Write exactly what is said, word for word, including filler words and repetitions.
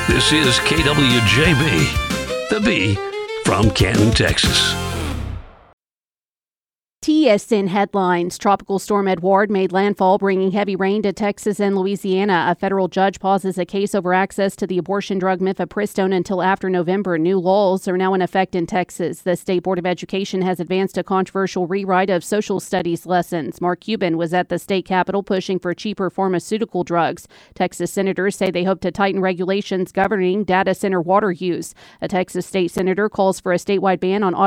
This is K W J B, the B from Canton, Texas. T S N headlines. Tropical Storm Edouard made landfall, bringing heavy rain to Texas and Louisiana. A federal judge pauses a case over access to the abortion drug mifepristone until after November. New laws are now in effect in Texas. The State Board of Education has advanced a controversial rewrite of social studies lessons. Mark Cuban was at the state capitol pushing for cheaper pharmaceutical drugs. Texas senators say they hope to tighten regulations governing data center water use. A Texas state senator calls for a statewide ban on